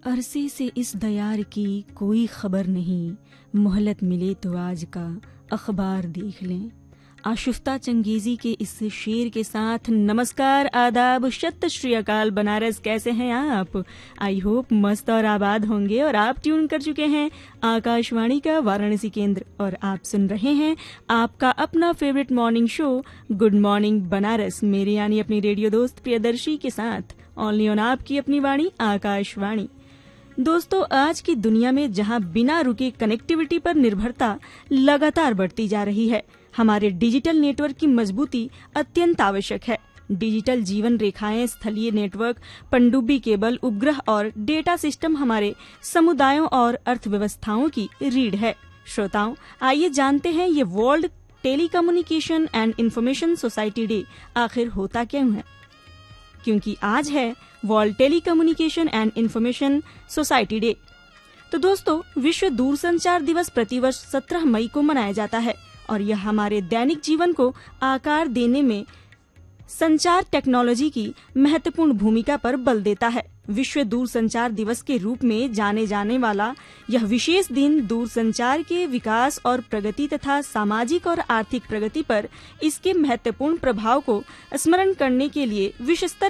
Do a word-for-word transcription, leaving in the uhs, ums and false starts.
अरसे से इस दयार की कोई खबर नहीं, मोहलत मिले तो आज का अखबार देख लें। आशुफ्ता चंगेजी के इस शेर के साथ नमस्कार, आदाब, शत श्री अकाल बनारस। कैसे हैं आप? आई होप मस्त और आबाद होंगे। और आप ट्यून कर चुके हैं आकाशवाणी का वाराणसी केंद्र और आप सुन रहे हैं आपका अपना favourite morning show good morning Banaras, मेरे यानी अपनी रेडियो दोस्त प्रियदर्शी के साथ, ओनली ऑन आपकी अपनी वाणी आकाशवाणी। दोस्तों, आज की दुनिया में जहां बिना रुके कनेक्टिविटी पर निर्भरता लगातार बढ़ती जा रही है, हमारे डिजिटल नेटवर्क की मजबूती अत्यंत आवश्यक है। डिजिटल जीवन रेखाएं, स्थलीय नेटवर्क, पनडुब्बी केबल, उपग्रह और डेटा सिस्टम हमारे समुदायों और अर्थव्यवस्थाओं की रीढ़ है। श्रोताओं, आइए जानते हैं ये world telecommunication and information society day आखिर होता क्यों है। क्योंकि आज है world telecommunication and information society day. तो दोस्तों, विश्व दूरसंचार दिवस प्रतिवर्ष सत्रह मई को मनाया जाता है और यह हमारे दैनिक जीवन को आकार देने में संचार टेक्नोलॉजी की महत्वपूर्ण भूमिका पर बल देता है। विश्व दूरसंचार दिवस के रूप में जाने जाने वाला यह विशेष दिन दूरसंचार के विकास और प्रगति तथा सामाजिक और आर्थिक प्रगति पर इसके महत्वपूर्ण प्रभाव को स्मरण करने के लिए विश्व स्तर